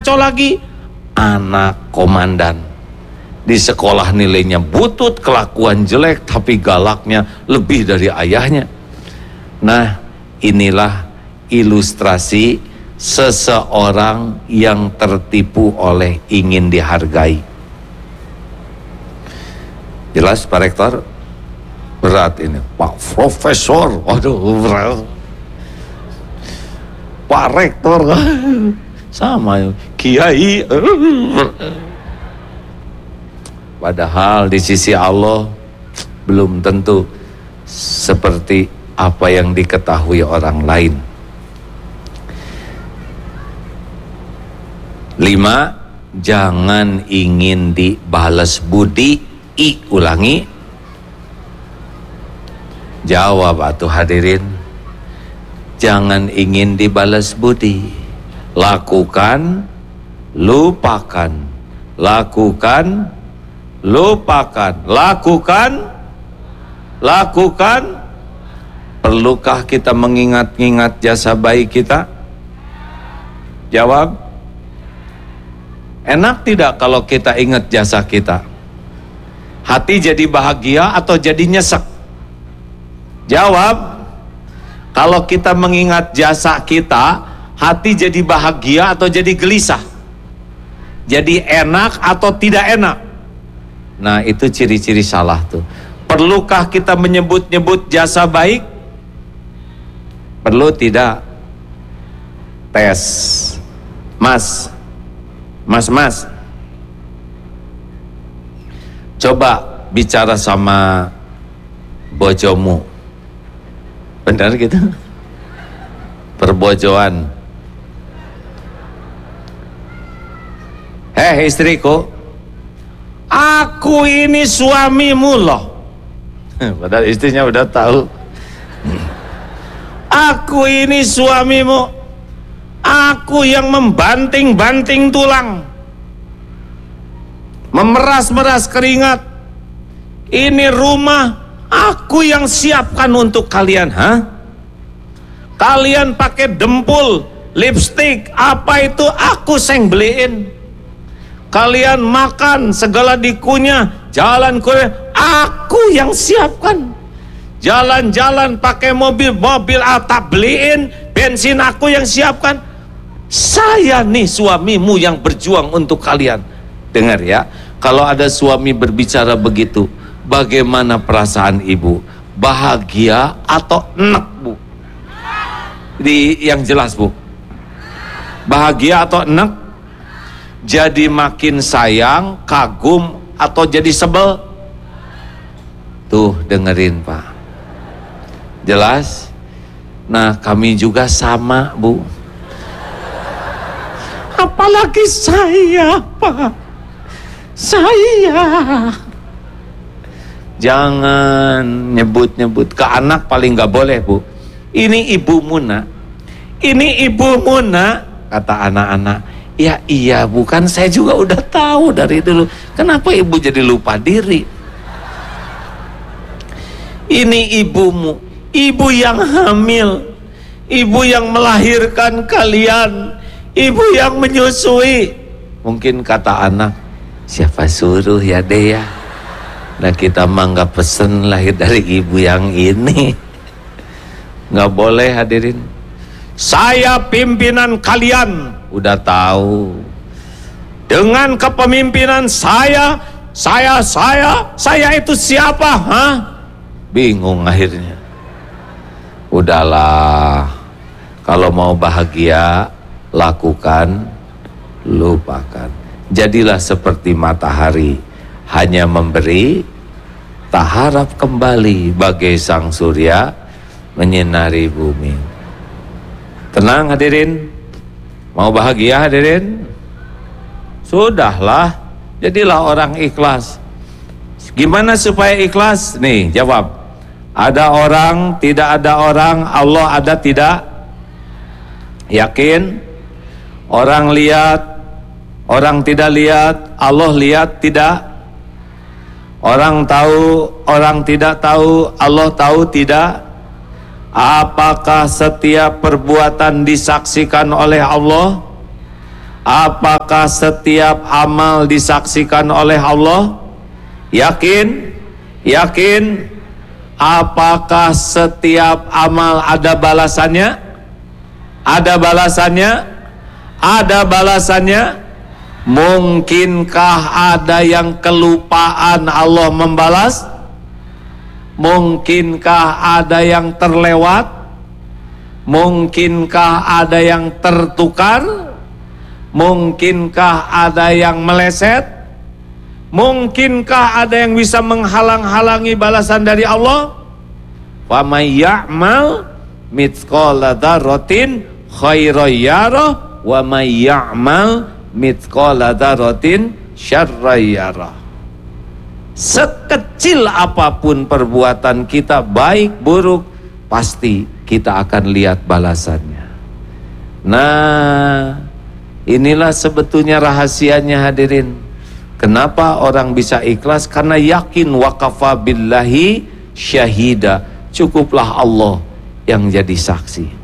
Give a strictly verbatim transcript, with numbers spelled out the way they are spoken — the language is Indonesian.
ngaco lagi, anak komandan. Di sekolah nilainya butut, kelakuan jelek, tapi galaknya lebih dari ayahnya. Nah, inilah ilustrasi seseorang yang tertipu oleh ingin dihargai. Jelas Pak Rektor? Berat ini Pak Profesor, waduh berat. Pak Rektor sama Kiai. Padahal di sisi Allah belum tentu seperti apa yang diketahui orang lain. Lima, jangan ingin dibalas budi. I, ulangi. Jawab atuh hadirin. Jangan ingin dibalas budi. Lakukan, lupakan. Lakukan, lupakan. Lakukan, lakukan. Perlukah kita mengingat-ingat jasa baik kita? Jawab. Enak tidak kalau kita ingat jasa kita? Hati jadi bahagia atau jadi nyesek? Jawab. Kalau kita mengingat jasa kita, hati jadi bahagia atau jadi gelisah? Jadi enak atau tidak enak? Nah, itu ciri-ciri salah tuh. Perlukah kita menyebut-nyebut jasa baik? Perlu tidak? Tes. Mas, mas, mas. Coba bicara sama bojomu. Benar gitu? Perbojoan. Hei istriku, aku ini suamimu loh. Padahal istrinya udah tahu. Aku ini suamimu. Aku yang membanting-banting tulang, memeras-meras keringat. Ini rumah aku yang siapkan untuk kalian, ha? Kalian pakai dempul, lipstick, apa itu aku seng beliin. Kalian makan segala dikunyah, jalan kuliah, aku yang siapkan. Jalan-jalan pakai mobil, mobil atap beliin, bensin aku yang siapkan. Saya nih suamimu yang berjuang untuk kalian. Dengar ya, kalau ada suami berbicara begitu, bagaimana perasaan ibu? Bahagia atau enek, Bu? Di yang jelas, Bu. Bahagia atau enek? Jadi makin sayang, kagum, atau jadi sebel? Tuh dengerin Pak. Jelas? Nah, kami juga sama, Bu. Apalagi saya, Pak. Saya. Jangan nyebut-nyebut ke anak, paling gak boleh, Bu. Ini ibumu nak. Ini ibumu nak, kata anak-anak. Ya iya, bukan saya juga udah tahu dari dulu. Kenapa ibu jadi lupa diri? Ini ibumu, ibu yang hamil, ibu yang melahirkan kalian, ibu yang menyusui. Mungkin kata anak, siapa suruh ya deh ya. Nah kita mah nggak pesen lahir dari ibu yang ini. Nggak boleh hadirin. Saya pimpinan kalian, udah tahu. Dengan kepemimpinan saya, saya, saya, saya itu siapa? Hah? Bingung akhirnya. Udahlah, kalau mau bahagia, lakukan, lupakan. Jadilah seperti matahari, hanya memberi, tak harap kembali, bagai sang surya menyinari bumi. Tenang hadirin, mau bahagia hadirin? Sudahlah, jadilah orang ikhlas. Gimana supaya ikhlas? Nih jawab. Ada orang, tidak ada orang, Allah ada tidak? Yakin? Orang lihat, orang tidak lihat, Allah lihat tidak? Orang tahu, orang tidak tahu, Allah tahu tidak? Apakah setiap perbuatan disaksikan oleh Allah? Apakah setiap amal disaksikan oleh Allah? Yakin? Yakin? Apakah setiap amal ada balasannya? Ada balasannya? Ada balasannya? Mungkinkah ada yang kelupaan Allah membalas? Mungkinkah ada yang terlewat? Mungkinkah ada yang tertukar? Mungkinkah ada yang meleset? Mungkinkah ada yang bisa menghalang-halangi balasan dari Allah? Wa may ya'mal mithqala dzarratin khairan yarah wa may ya'mal mithqala dzarratin syarran yarah. Sekecil apapun perbuatan kita, baik buruk, pasti kita akan lihat balasannya. Nah, inilah sebetulnya rahasianya hadirin. Kenapa orang bisa ikhlas? Karena yakin waqafa billahi syahida. Cukuplah Allah yang jadi saksi.